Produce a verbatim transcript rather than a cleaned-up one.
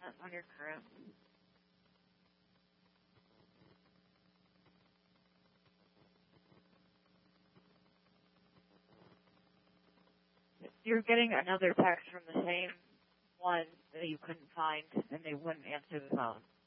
Not on your current. You're getting another text from the same one that you couldn't find, and they wouldn't answer the phone.